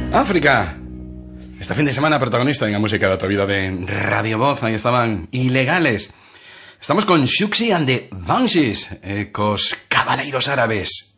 África. Este fin de semana protagonista en la música de otra vida de Radio Voz. Ahí estaban Ilegales. Estamos con Shuxi and the Banshees, cos Cabaleiros Árabes.